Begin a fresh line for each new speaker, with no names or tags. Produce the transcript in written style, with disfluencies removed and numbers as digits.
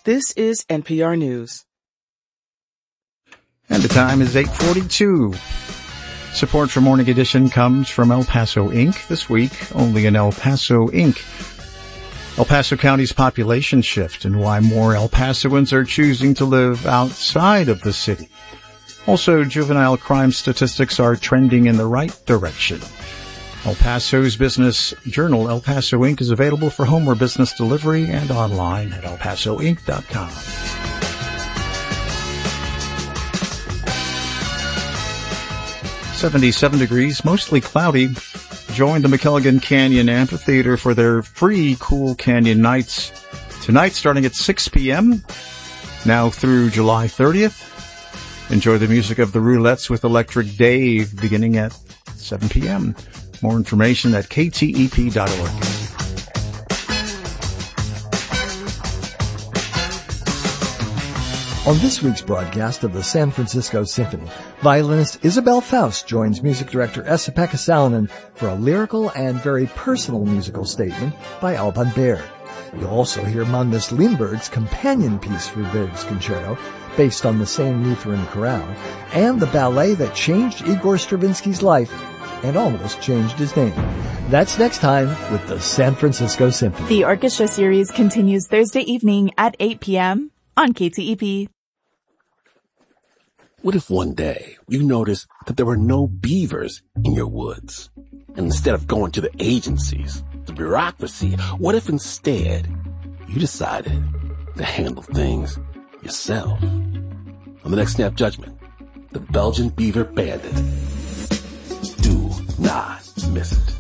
This is NPR News.
And the time is 8:42. Support for Morning Edition comes from El Paso Inc. This week, only in El Paso Inc. El Paso County's population shift and why more El Pasoans are choosing to live outside of the city. Also, juvenile crime statistics are trending in the right direction. El Paso's business journal, El Paso Inc., is available for home or business delivery and online at elpasoinc.com. 77 degrees, mostly cloudy. Join the McElligin Canyon Amphitheater for their free Cool Canyon Nights tonight starting at 6 p.m. now through July 30th. Enjoy the music of the Roulettes with Electric Dave beginning at 7 p.m. More information at ktep.org.
On this week's broadcast of the San Francisco Symphony, violinist Isabel Faust joins music director Esa-Pekka Salonen for a lyrical and very personal musical statement by Alban Berg. You'll also hear Magnus Lindberg's companion piece for Berg's concerto, based on the same Lutheran chorale, and the ballet that changed Igor Stravinsky's life and almost changed his name. That's next time with the San Francisco Symphony.
The orchestra series continues Thursday evening at 8 p.m. on KTEP.
What if one day you noticed that there were no beavers in your woods? And instead of going to the agencies, the bureaucracy, what if instead you decided to handle things yourself? On the next Snap Judgment, the Belgian Beaver Bandit. Do not miss it.